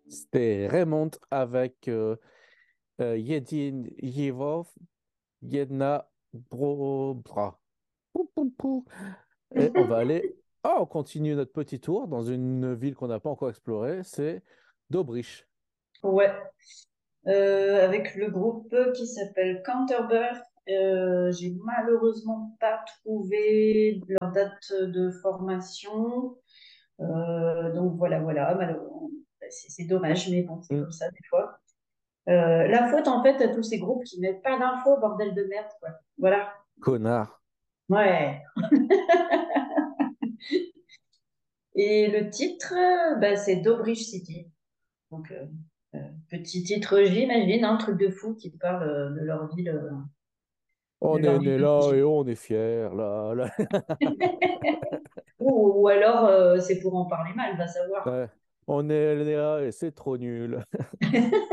C'était Raymond avec Yedin Yevov, Jedna Brobra. Pou, pou, pou. Et on va aller. Ah, on continue notre petit tour dans une ville qu'on n'a pas encore explorée, c'est Dobrich. Ouais, avec le groupe qui s'appelle Counterbirth. J'ai malheureusement pas trouvé leur date de formation. Donc voilà, voilà, malheureusement. C'est dommage, mais bon, c'est Hmm, comme ça des fois. La faute, en fait, à tous ces groupes qui mettent pas d'infos, bordel de merde, quoi. Voilà. connard. Ouais. Et le titre, bah, c'est Dobrich City. Donc, petit titre, j'imagine, un truc de fou qui parle de On est leur né ville là et d'origine. on est fiers là, là. Ou alors, c'est pour en parler mal, va savoir. Ouais. On est né là et c'est trop nul.